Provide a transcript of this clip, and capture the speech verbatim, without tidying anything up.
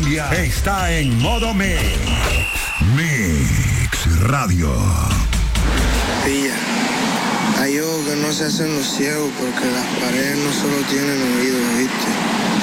Colombia está en modo Mix. Mix Radio. Pilla, hay ojos que no se hacen los ciegos porque las paredes no solo tienen oídos, ¿viste?